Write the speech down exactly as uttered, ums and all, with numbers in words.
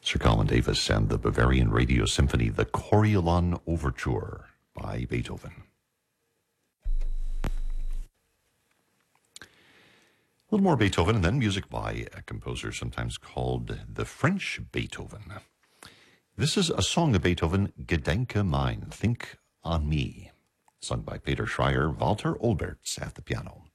Sir Colin Davis and the Bavarian Radio Symphony, the Coriolan Overture by Beethoven. A little more Beethoven, and then music by a composer sometimes called the French Beethoven. This is a song of Beethoven, Gedenke mein, Think on Me, sung by Peter Schreier, Walter Olberts at the piano.